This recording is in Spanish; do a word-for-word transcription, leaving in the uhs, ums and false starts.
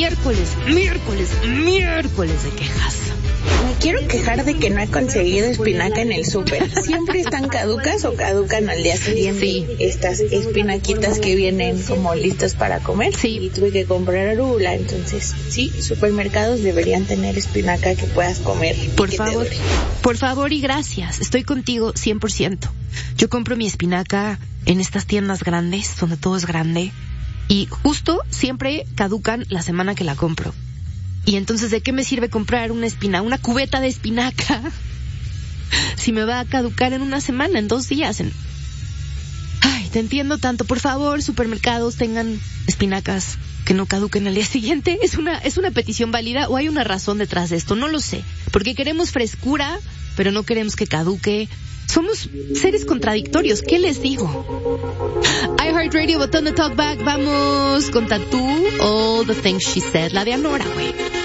miércoles, miércoles, miércoles de quejas. Me quiero quejar de que no he conseguido espinaca en el súper. Siempre están caducas o caducan al día siguiente. Sí. Estas espinaquitas que vienen como listas para comer. Sí. Y tuve que comprar arugula. Entonces, sí, supermercados deberían tener espinaca que puedas comer. Por que favor, por favor y gracias. Estoy contigo cien por ciento. Yo compro mi espinaca en estas tiendas grandes, donde todo es grande. Y justo siempre caducan la semana que la compro. Y entonces, ¿de qué me sirve comprar una espina, una cubeta de espinaca si me va a caducar en una semana, en dos días? En... Ay, te entiendo tanto. Por favor, supermercados tengan espinacas que no caduquen al día siguiente. ¿Es una, es una petición válida o hay una razón detrás de esto? No lo sé. Porque queremos frescura, pero no queremos que caduque. Somos seres contradictorios. ¿Qué les digo? iHeartRadio, botón de talkback. Vamos con Tatú, All the Things She Said. La de Anora, güey.